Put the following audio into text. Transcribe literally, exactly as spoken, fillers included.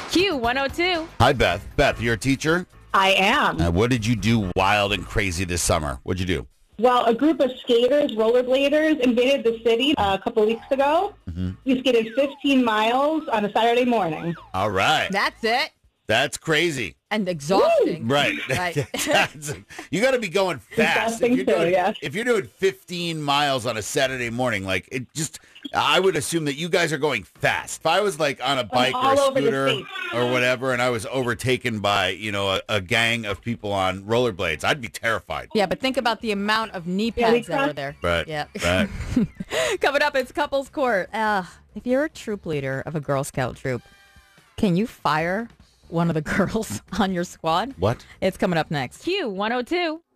Q one oh two. Hi, Beth. Beth, you're a teacher? I am. Uh, what did you do wild and crazy this summer? What'd you do? Well, a group of skaters, rollerbladers, invaded the city uh, a couple of weeks ago. Mm-hmm. We skated fifteen miles on a Saturday morning. All right. That's it. That's crazy. And exhausting. Right. Right. That's- you got to be going fast. Exhausting If you're, too, doing, yeah. if you're doing fifteen miles on a Saturday morning, like it just, I would assume that you guys are going fast. If I was like on a bike or all a over the scooter state. or whatever, and I was overtaken by, you know, a, a gang of people on rollerblades, I'd be terrified. Yeah, but think about the amount of knee Yeah, we pads that were crossed- there. Right. Yeah. Right. Coming up, it's Couples Court. Uh, if you're a troop leader of a Girl Scout troop, can you fire one of the girls on your squad? What? It's coming up next. Q one oh two.